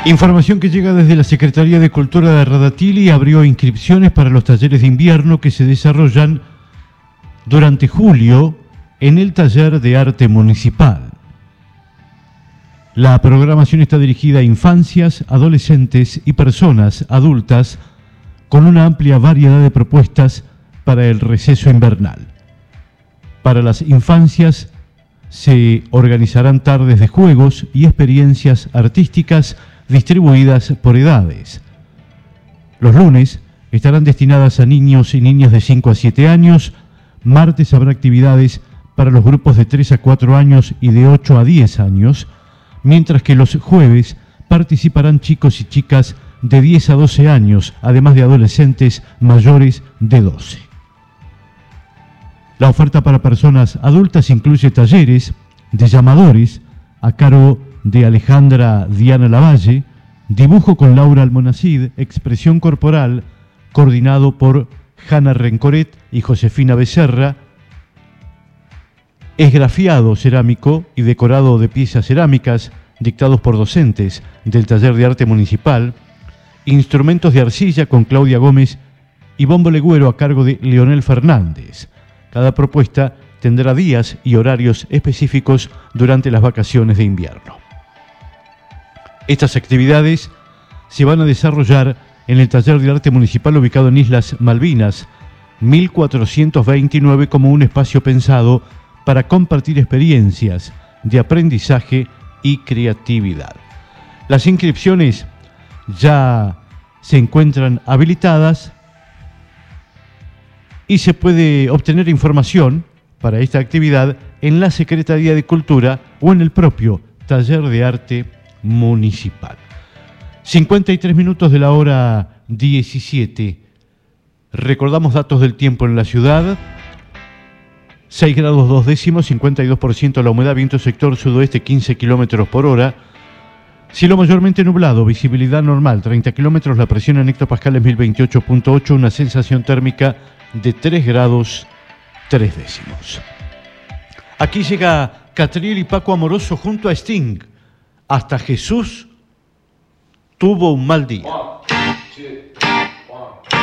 Información que llega desde la Secretaría de Cultura de Radatili. Abrió inscripciones para los talleres de invierno que se desarrollan durante julio en el Taller de Arte Municipal. La programación está dirigida a infancias, adolescentes y personas adultas con una amplia variedad de propuestas para el receso invernal. Para las infancias se organizarán tardes de juegos y experiencias artísticas distribuidas por edades. Los lunes estarán destinadas a niños y niñas de 5 a 7 años, martes habrá actividades para los grupos de 3 a 4 años y de 8 a 10 años, mientras que los jueves participarán chicos y chicas de 10 a 12 años, además de adolescentes mayores de 12. La oferta para personas adultas incluye talleres de llamadores a cargo de Alejandra Diana Lavalle, dibujo con Laura Almonacid, expresión corporal, coordinado por Hanna Rencoret y Josefina Becerra, esgrafiado cerámico y decorado de piezas cerámicas dictados por docentes del Taller de Arte Municipal, instrumentos de arcilla con Claudia Gómez y bombo legüero a cargo de Leonel Fernández. Cada propuesta tendrá días y horarios específicos durante las vacaciones de invierno. Estas actividades se van a desarrollar en el Taller de Arte Municipal ubicado en Islas Malvinas, 1429, como un espacio pensado para compartir experiencias de aprendizaje y creatividad. Las inscripciones ya se encuentran habilitadas y se puede obtener información para esta actividad en la Secretaría de Cultura o en el propio Taller de Arte Municipal. 53 minutos de la hora 17. Recordamos datos del tiempo en la ciudad. 6 grados 2 décimos, 52% la humedad, viento sector sudoeste 15 kilómetros por hora. Cielo mayormente nublado, visibilidad normal, 30 kilómetros, la presión en hectopascales 1028.8, una sensación térmica de 3 grados 3 décimos. Aquí llega Catriel y Paco Amoroso junto a Sting. Hasta Jesús tuvo un mal día. 1, 2, 1.